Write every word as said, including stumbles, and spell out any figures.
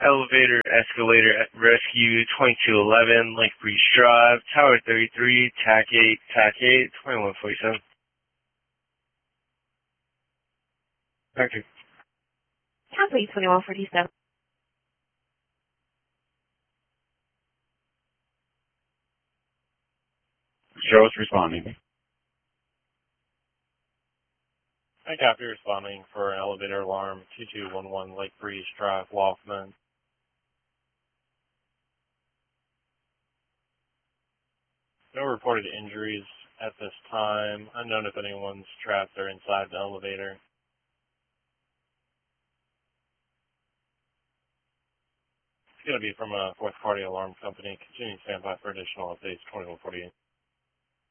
elevator, escalator, at rescue twenty-two eleven, Lake Breeze Drive, Tower thirty-three, T A C eight, T A C eight, twenty-one forty-seven. Doctor. Copy, twenty-one forty-seven. Shows responding. I copy responding for an elevator alarm, two two one one Lake Breeze Drive, Walkman. No reported injuries at this time. Unknown if anyone's trapped or inside the elevator. It's going to be from a fourth party alarm company. Continue to stand by for additional updates, twenty-one forty-eight.